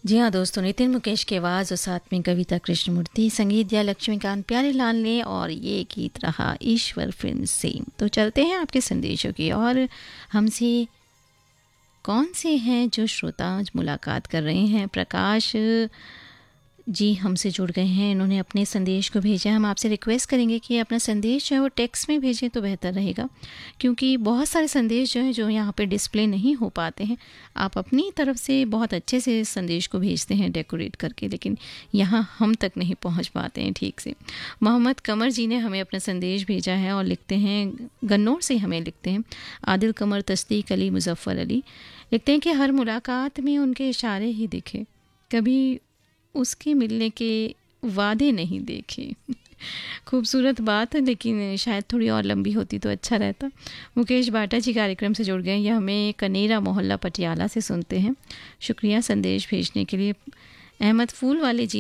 जी हाँ दोस्तों, नितिन मुकेश की आवाज़ और साथ में कविता कृष्णमूर्ति, संगीत दिया लक्ष्मीकांत प्यारेलाल ने, और ये गीत रहा ईश्वर फिल्म से। तो चलते हैं आपके संदेशों की और हमसे कौन से हैं जो श्रोता आज मुलाकात कर रहे हैं। प्रकाश जी हमसे जुड़ गए हैं, इन्होंने अपने संदेश को भेजा। हम आपसे रिक्वेस्ट करेंगे कि अपना संदेश जो है वो टेक्स्ट में भेजें तो बेहतर रहेगा, क्योंकि बहुत सारे संदेश जो हैं जो यहाँ पे डिस्प्ले नहीं हो पाते हैं। आप अपनी तरफ से बहुत अच्छे से संदेश को भेजते हैं डेकोरेट करके, लेकिन यहाँ हम तक नहीं पहुँच पाते हैं ठीक से। मोहम्मद कमर जी ने हमें अपना संदेश भेजा है और लिखते हैं, गन्नौर से हमें लिखते हैं, आदिल कमर, तस्दीक अली, मुजफ्फर अली। लिखते हैं कि हर मुलाकात में उनके इशारे ही दिखे, कभी उसके मिलने के वादे नहीं देखे। खूबसूरत बात है, लेकिन शायद थोड़ी और लंबी होती तो अच्छा रहता। मुकेश बाटा जी कार्यक्रम से जुड़ गए, यह हमें कनेरा मोहल्ला पटियाला से सुनते हैं। शुक्रिया संदेश भेजने के लिए। अहमद फूल वाले जी